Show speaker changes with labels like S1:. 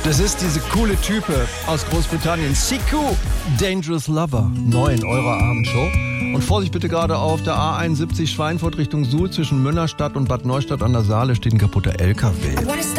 S1: Das ist diese coole Type aus Großbritannien. Siku, Dangerous Lover. Neu in eurer Abendshow. Und Vorsicht bitte gerade auf der A71 Schweinfurt Richtung Suhl zwischen Münnerstadt und Bad Neustadt an der Saale steht ein kaputter LKW.